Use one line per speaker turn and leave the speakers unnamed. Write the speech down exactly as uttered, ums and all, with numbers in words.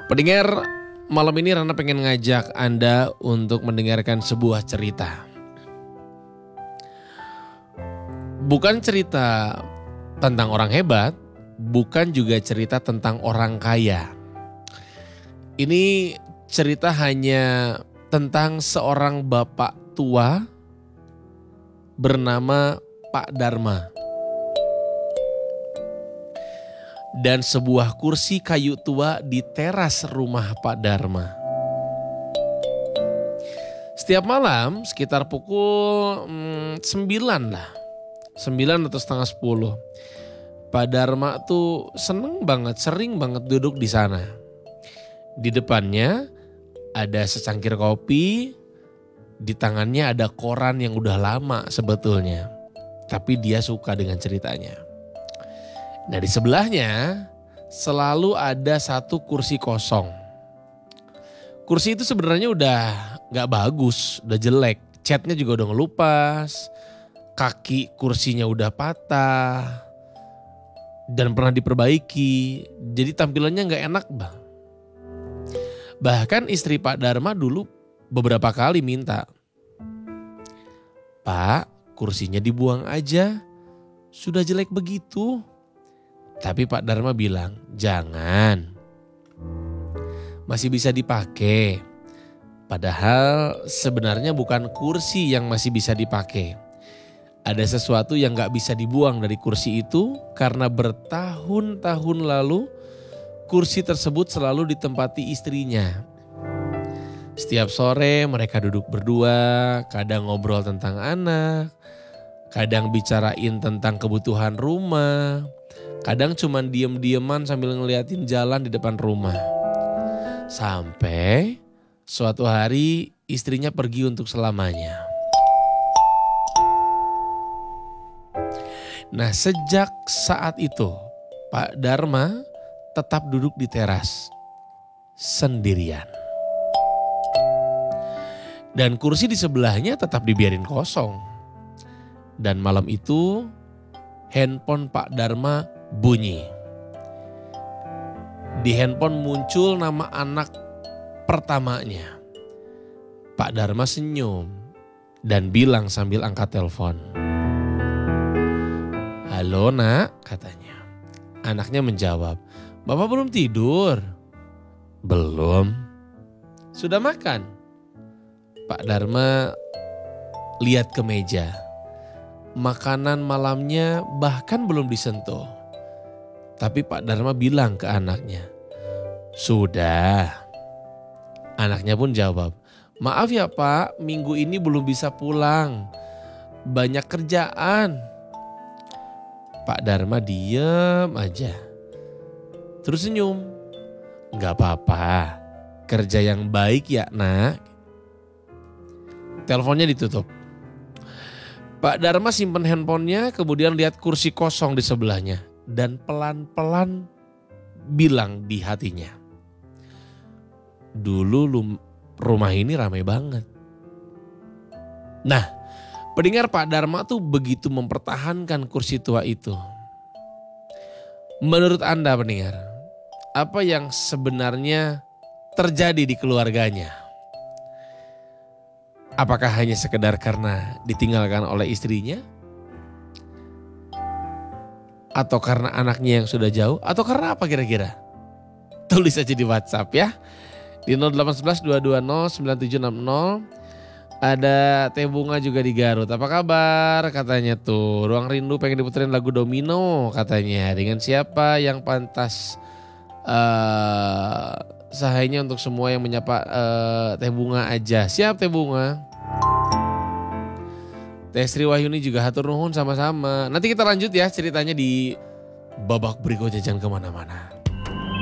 Pendengar, malam ini Rana pengen ngajak Anda untuk mendengarkan sebuah cerita. Bukan cerita tentang orang hebat, bukan juga cerita tentang orang kaya. Ini cerita hanya tentang seorang bapak tua bernama Pak Dharma. Dan sebuah kursi kayu tua di teras rumah Pak Dharma. Setiap malam sekitar pukul hmm, sembilan lah. sembilan atau setengah sepuluh. Pak Dharma tuh seneng banget, sering banget duduk di sana. Di depannya ada secangkir kopi. Di tangannya ada koran yang udah lama sebetulnya. Tapi dia suka dengan ceritanya. Nah di sebelahnya selalu ada satu kursi kosong. Kursi itu sebenarnya udah gak bagus, udah jelek. Catnya juga udah ngelupas, kaki kursinya udah patah dan pernah diperbaiki. Jadi tampilannya gak enak bang. Bahkan istri Pak Dharma dulu beberapa kali minta, "Pak, kursinya dibuang aja, sudah jelek begitu." Tapi Pak Dharma bilang, "Jangan, masih bisa dipakai." Padahal sebenarnya bukan kursi yang masih bisa dipakai. Ada sesuatu yang gak bisa dibuang dari kursi itu karena bertahun-tahun lalu kursi tersebut selalu ditempati istrinya. Setiap sore mereka duduk berdua, kadang ngobrol tentang anak, kadang bicarain tentang kebutuhan rumah. Kadang cuman diem-dieman sambil ngeliatin jalan di depan rumah. Sampai suatu hari istrinya pergi untuk selamanya. Nah sejak saat itu Pak Dharma tetap duduk di teras sendirian. Dan kursi di sebelahnya tetap dibiarin kosong. Dan malam itu handphone Pak Dharma bunyi. Di handphone muncul nama anak pertamanya. Pak Dharma senyum dan bilang sambil angkat telepon, "Halo nak," katanya. Anaknya menjawab, "Bapak belum tidur?" "Belum." "Sudah makan?" Pak Dharma lihat ke meja. Makanan malamnya bahkan belum disentuh. Tapi Pak Dharma bilang ke anaknya, "Sudah." Anaknya pun jawab, "Maaf ya Pak, minggu ini belum bisa pulang. Banyak kerjaan." Pak Dharma diem aja. Terus senyum. "Gak apa-apa, kerja yang baik ya nak." Teleponnya ditutup. Pak Dharma simpen handphonenya, kemudian lihat kursi kosong di sebelahnya. Dan pelan-pelan bilang di hatinya, "Dulu rumah ini ramai banget." Nah, pendengar, Pak Dharma tuh begitu mempertahankan kursi tua itu. Menurut Anda pendengar, apa yang sebenarnya terjadi di keluarganya? Apakah hanya sekedar karena ditinggalkan oleh istrinya? Atau karena anaknya yang sudah jauh? Atau karena apa kira-kira? Tulis aja di WhatsApp ya. Di nol delapan satu satu dua dua nol sembilan tujuh enam nol. Ada Teh Bunga juga di Garut. "Apa kabar?" katanya tuh. "Ruang Rindu pengen diputerin lagu Domino," katanya. "Dengan siapa yang pantas uh, sahainya untuk semua yang menyapa uh, Teh Bunga aja." "Siap Teh Bunga." Teh Sri Wahyuni juga hatur nuhun sama-sama. Nanti kita lanjut ya ceritanya di babak berikutnya, jangan kemana-mana.